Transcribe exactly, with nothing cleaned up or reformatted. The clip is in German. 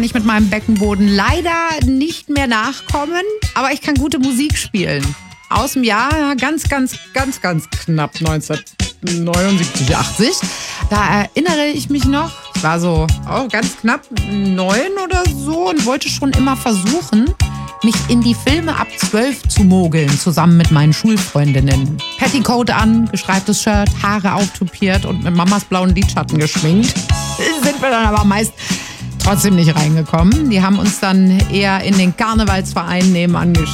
kann ich mit meinem Beckenboden leider nicht mehr nachkommen, aber ich kann gute Musik spielen. Aus dem Jahr ganz, ganz, ganz, ganz knapp neunzehnhundertneunundsiebzig, achtzig. Da erinnere ich mich noch, ich war so oh, ganz knapp neun oder so und wollte schon immer versuchen, mich in die Filme ab zwölf zu mogeln, zusammen mit meinen Schulfreundinnen. Petticoat an, gestreiftes Shirt, Haare auftupiert und mit Mamas blauen Lidschatten geschminkt. Sind wir dann aber meist trotzdem nicht reingekommen. Die haben uns dann eher in den Karnevalsverein nebenan geschickt.